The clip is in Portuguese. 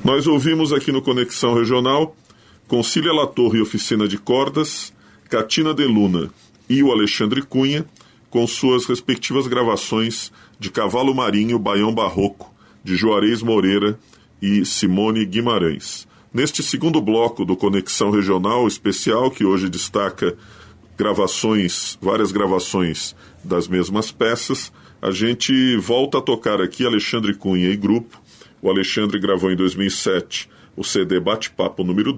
Nós ouvimos aqui no Conexão Regional Concília Latorre e Oficina de Cordas, Catina de Luna e o Alexandre Cunha, com suas respectivas gravações de Cavalo Marinho, Baião Barroco, de Juarez Moreira e Simone Guimarães. Neste segundo bloco do Conexão Regional especial, que hoje destaca várias gravações das mesmas peças, a gente volta a tocar aqui Alexandre Cunha e grupo. O Alexandre gravou em 2007 o CD Bate-Papo número